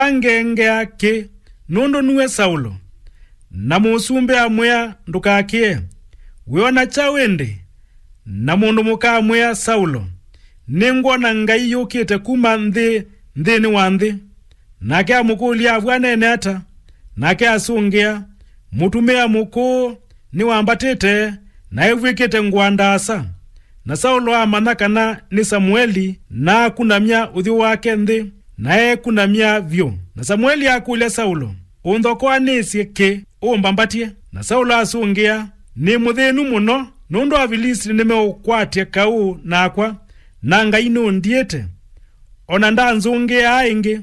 angenge ake nundu nuwe Saulo na musumbe amwea ndukakie wiona chawende na mundu mukamwea Saulo ningona Ngai yukite kuma nthini wa nthi nake amukulia avwanene ata nake asungia mutumia muku ni wambatite na evwikite ngwandasa na Saulo amanya kana ni Samueli na kunamya uthi wake nthi nae kunamya vyo na Samueli akulia Saulo unthokwa nisye ki umbambatie na Saulo asungia ni muthinu muno nundu Afilisti nimeukwatye kau nakwa na Ngai nundiete ona ndanzungia aingi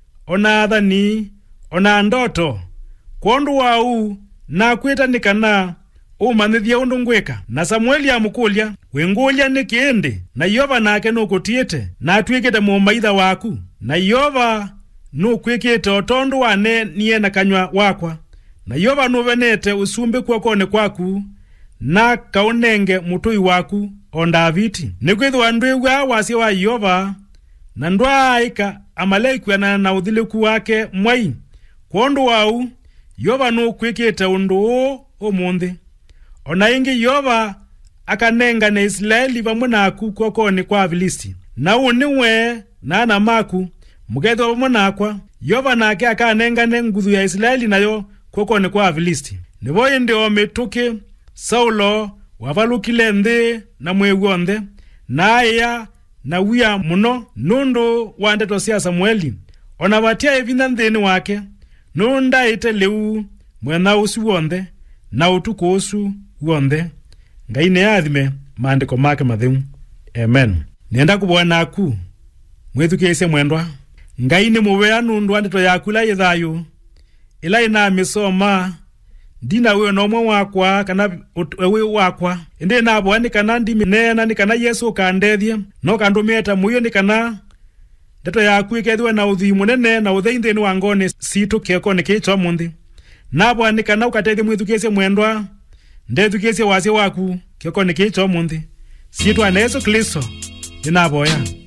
ona athani ona ndoto kondu wau na kwitanikana umanyithia undu ngwika na Samueli amukulia wingulia ni kindi na Yehova nake nukutiete na atwikite mumaitha waku na Yehova nukwikite otondu wane niye na kanywa wakwa na Yehova nuvenete usumbi kwakone kwaku na kaunenge mutui waku o Davidi nikwithwa ndwiwa wasi wa Yehova na ndwaika amalaikwena na uthiliku wake mwai kondu wau Yehova nukwikite undu umunthi ona ingi Yehova akanenga na Israeli vamwe naku kwakone kwa Afilisti na uniwe na ana maku mugethwa vamwe nakwa Yehova nake akanengane nguthu ya Israeli nayo kwakone kwa Afilisti nivo indi o mituki Saulo wavalukile nthi na mwewu nthe na aya na wia muno nundu wa ndeto cia Samueli ona vatia evinya nthini wake nundaite liu mwena usu wonthe na utuku usu wonthe. Ngai ni athime maandiko make matheu. Amen. Nienda kubona aku mwithukiise mwendwa Ngai ni muwea nundu wa ndeto yaku la ithayu ila ina misoma ndina we no mwe wakwa kana we wakwa indi na bwani kana ndimi nena ni kana Yesu kandethie no kandumeta muyo ni kana ndeto yaku ikethwe na uthi munene na utheinde ni wangone situ keko ni kicho munthi na bwani kana ukatethie mwithukiise mwendwa ndethukiise wasi waku keko ni kicho munthi situ ana Yesu Kristo ndina boya.